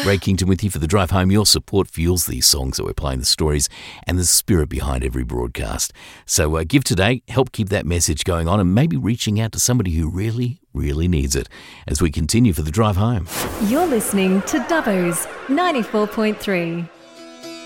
Ray Kington with you for the drive home. Your support fuels these songs that we're playing, the stories and the spirit behind every broadcast. So give today, help keep that message going on, and maybe reaching out to somebody who really, really needs it as we continue for the drive home. You're listening to Dubbo's 94.3.